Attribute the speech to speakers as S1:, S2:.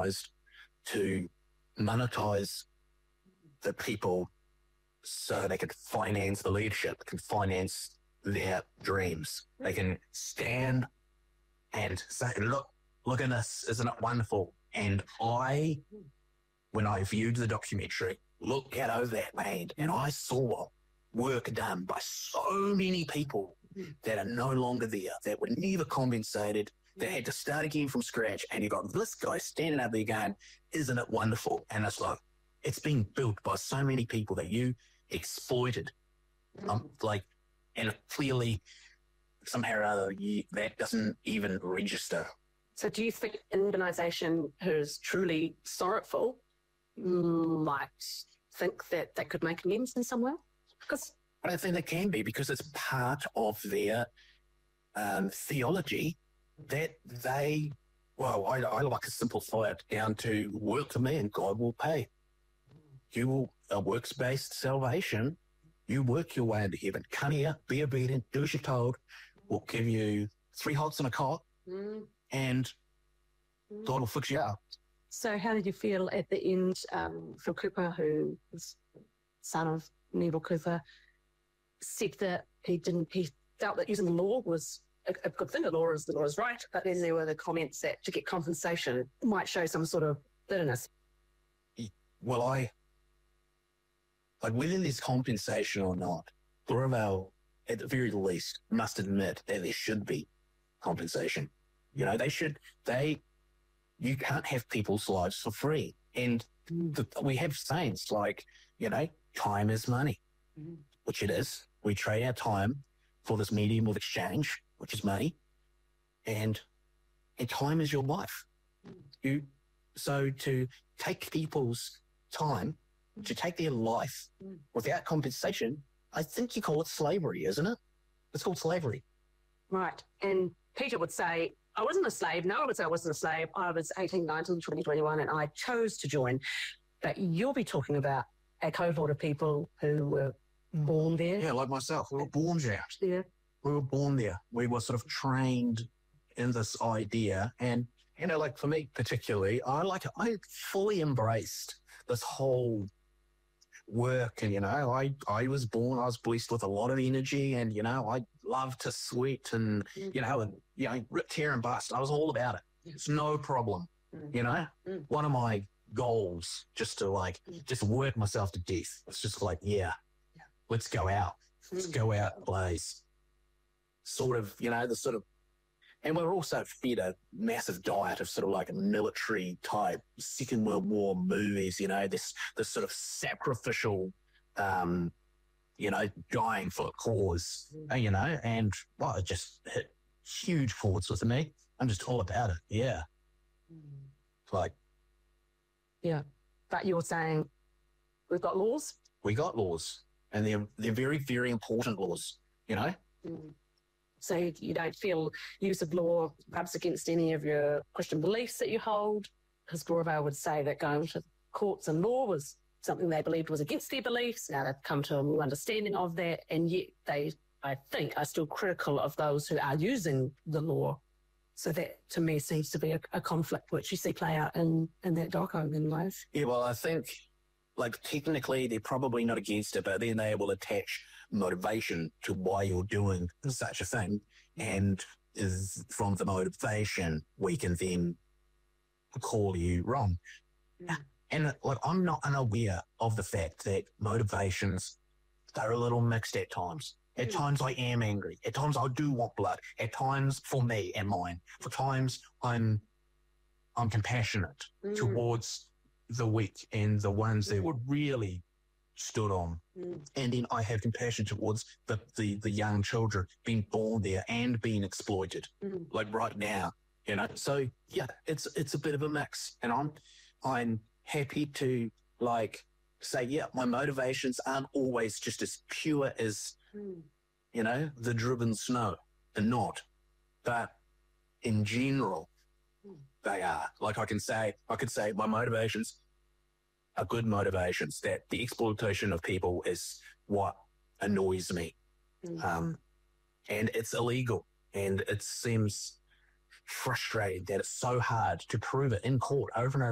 S1: organised to monetize the people so they could finance the leadership, they can finance their dreams. They can stand and say, look at this, isn't it wonderful? And when I viewed the documentary, looked out over that land and I saw work done by so many people that are no longer there, that were never compensated, that had to start again from scratch. And you got this guy standing up there going, isn't it wonderful? And it's like, it's been built by so many people that you exploited. And clearly, somehow or other, that doesn't even register.
S2: So do you think an organisation who's truly sorrowful might think that they could make amends in some way? Because
S1: I don't think they can be, because it's part of their theology that I like to simplify it down to work for me and God will pay. A works-based salvation, you work your way into heaven. Come here, be obedient, do as you're told. We'll give you 3 hots and a cot, and God will fix you out.
S2: So how did you feel at the end? Phil Cooper, who was son of Neville Cooper, said that he felt that using the law was a good thing. The law is right, but then there were the comments that to get compensation might show some sort of bitterness.
S1: Well, whether there's compensation or not, Glorabale, at the very least, must admit that there should be compensation. You know, you can't have people's lives for free. And we have sayings like, you know, time is money, which it is. We trade our time for this medium of exchange, which is money, and time is your life. So to take people's time, to take their life without compensation, I think you call it slavery, isn't it? It's called slavery.
S2: Right. And Peter would say, I wasn't a slave. No, I would say I wasn't a slave. I was 18, 19, 20, 21, and I chose to join. But you'll be talking about a cohort of people who were born there.
S1: Yeah, like myself. We were born there.
S2: Yeah.
S1: We were born there. We were sort of trained in this idea. And, you know, like for me particularly, I fully embraced this whole work. And, you know, I was blessed with a lot of energy, and, you know, I love to sweat and, you know, rip, tear and bust. I was all about it. It's no problem. You know, one of my goals just to work myself to death. It's just like, let's go out. Let's go out and blaze. Sort of, you know, and we're also fed a massive diet of sort of like a military type Second World War movies, you know, this sort of sacrificial, you know, dying for a cause, you know, and it just hit huge chords with me. I'm just all about it. Yeah.
S2: Yeah. But you're saying we've got laws?
S1: We got laws, and they're very, very important laws, you know?
S2: So you don't feel use of law rubs against any of your Christian beliefs that you hold? Because Glorabale would say that going to courts and law was something they believed was against their beliefs. Now they've come to a new understanding of that, and yet they, I think, are still critical of those who are using the law. So that, to me, seems to be a conflict which you see play out in that doco in ways.
S1: Yeah, well, I think, like, technically they're probably not against it, but then they will attach motivation to why you're doing such a thing. And is from the motivation, we can then call you wrong. And, like, I'm not unaware of the fact that motivations, they're a little mixed at times. At times I am angry. At times I do want blood. At times, for me and mine, for times I'm compassionate towards the weak and the ones that were really stood on. And then I have compassion towards the young children being born there and being exploited, like right now, you know. So yeah, it's a bit of a mix, and I'm happy to like say, yeah, my motivations aren't always just as pure as you know, the driven snow. They're not, but in general, they are. Like I could say my motivations are good motivations, that the exploitation of people is what annoys me. And it's illegal, and it seems frustrating that it's so hard to prove it in court over and over